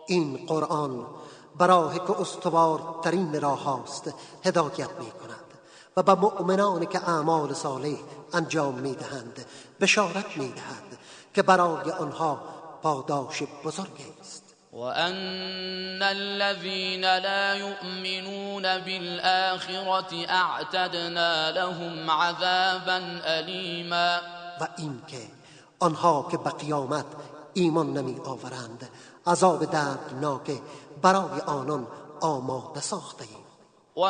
این قرآن برای که استوارترین راه هاست هدایت می کند و به مؤمنانی که اعمال صالح انجام می دهند بشارت می دهد که برای آنها پاداش بزرگی است. وأن الذين لا يؤمنون بالآخرة اعتدنا لهم عذابا أليما. و اینکه آنها که به قیامت ایمان نمی آورند عذاب دردناک برای آنان آماده ساخته ایم.